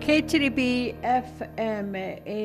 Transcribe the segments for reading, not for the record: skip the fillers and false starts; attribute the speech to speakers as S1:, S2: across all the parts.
S1: KTB FM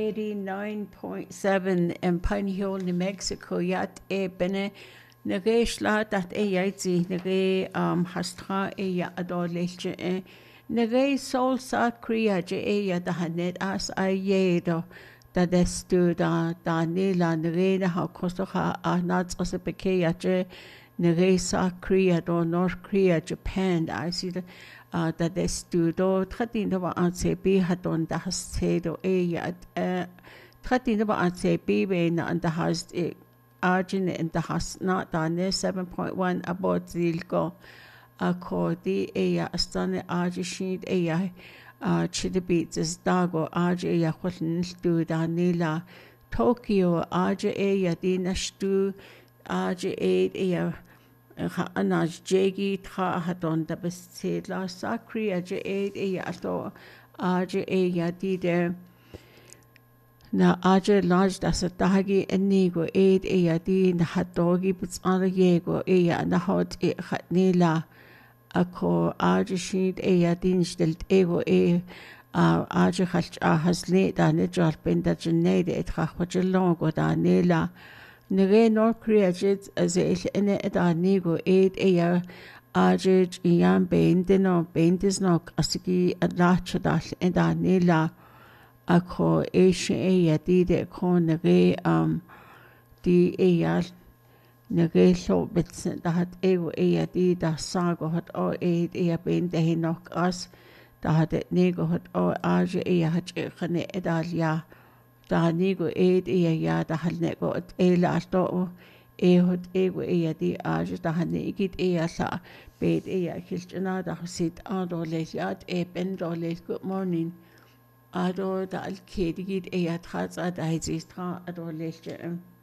S1: 89.7 in Pine Hill, New Mexico. Yat bene nage shla dat yaitzi nage hastra ya adolescent nage soul sa kriya je ya da hanet as ayedo da destu da nila nage na ha kosoha anats osepeke ya je nage sa kriya do North Korea Japan I see the da destu do tratin ba anse bi haton da haste do ya tratin ba anse bi be na da hast Arjun in the has not done 7.1 about Zilgo Akodi Aya Astana Arji Sheet Aya Chidabits is Dago Arja Aya Hotten Stu Danila Tokyo Arja Aya Dina Stu Arja Aid Aya Anaj Jagi Tra Haton the Bestedla Sakri Arja Aid Aya Ato Arja Aya Dide na aje large da sa tahagi enigo aid di na hatogi puts on the yego na hot nila ako aje sheet din stilt ego aje halch hasle da ne jarpen da jnede et khwaje longo da nila nege North Korea jit as ene da nego aid aje yan bendino bendis no asigi adlacha da da nila ako Asia dide ko nage di nage so bits da hat ego di da sago hat o ben de hinok as da hat nego hat o aje hat khane edalia da nego ya da hal nego la to hot ego di aje da hane igit sa bet kilchna da sit adole yat ben dole good morning Ado da al kedigit trats ad heizistra adolescent